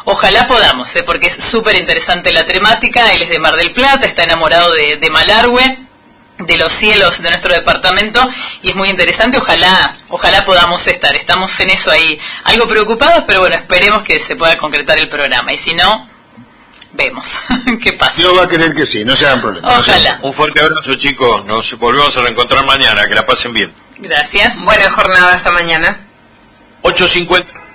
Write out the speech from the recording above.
Ojalá podamos, porque es súper interesante la temática. Él es de Mar del Plata, está enamorado de Malargüe, de los cielos de nuestro departamento, y es muy interesante. Ojalá podamos estar. Estamos en eso ahí, algo preocupados, pero bueno, esperemos que se pueda concretar el programa, y si no, vemos qué pasa. Dios va a querer que sí, no se hagan problemas. Ojalá. Un fuerte abrazo, chicos, nos volvemos a reencontrar mañana, que la pasen bien. Gracias. Buena jornada esta mañana. 8:50.